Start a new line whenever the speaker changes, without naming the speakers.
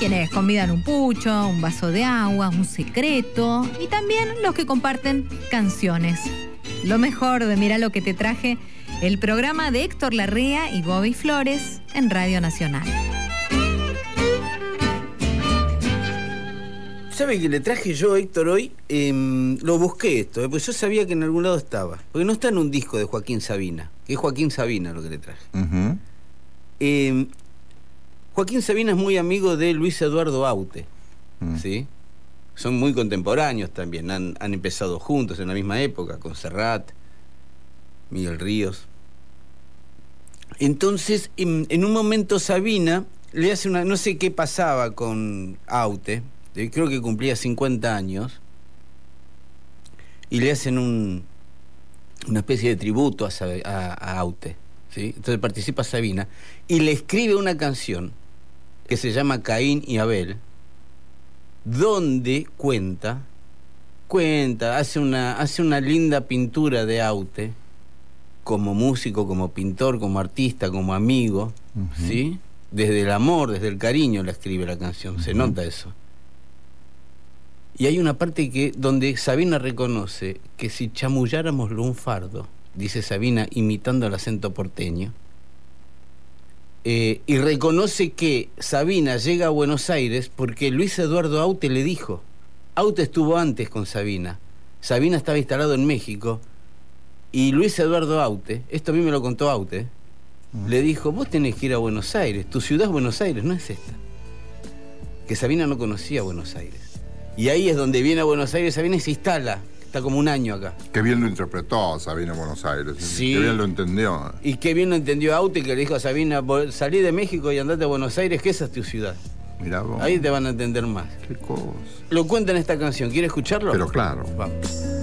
quienes convidan un pucho, un vaso de agua, un secreto, y también los que comparten canciones. Lo mejor de Mirá lo que te traje, el programa de Héctor Larrea y Bobby Flores en Radio Nacional.
¿Sabe que le traje yo, Héctor, hoy? Lo busqué esto, pues yo sabía que en algún lado estaba. Porque no está en un disco de Joaquín Sabina, que es Joaquín Sabina lo que le traje. Joaquín Sabina es muy amigo de Luis Eduardo Aute, ¿sí? Son muy contemporáneos también, han empezado juntos en la misma época, con Serrat, Miguel Ríos. Entonces, en un momento Sabina le hace no sé qué pasaba con Aute, creo que cumplía 50 años, y le hacen una especie de tributo a Aute, ¿sí? Entonces participa Sabina y le escribe una canción que se llama Caín y Abel, donde cuenta, hace una linda pintura de Aute como músico, como pintor, como artista, como amigo, ¿sí? Desde el amor, desde el cariño la escribe la canción, se nota eso. Y hay una parte donde Sabina reconoce que si chamulláramos lunfardo, dice Sabina imitando el acento porteño, y reconoce que Sabina llega a Buenos Aires porque Luis Eduardo Aute le dijo. Aute estuvo antes con Sabina. Sabina estaba instalado en México y Luis Eduardo Aute, esto a mí me lo contó Aute, le dijo, vos tenés que ir a Buenos Aires, tu ciudad es Buenos Aires, no es esta. Que Sabina no conocía Buenos Aires. Y ahí es donde viene a Buenos Aires Sabina y se instala. Está como un año acá.
Qué bien lo interpretó Sabina en Buenos Aires.
Sí.
Qué bien lo entendió.
Y qué bien lo entendió Aute, que le dijo a Sabina, salí de México y andate a Buenos Aires, que esa es tu ciudad.
Mirá vos.
Ahí te van a entender más.
Qué cosa.
Lo cuenta en esta canción. ¿Quiere escucharlo?
Pero claro.
Vamos.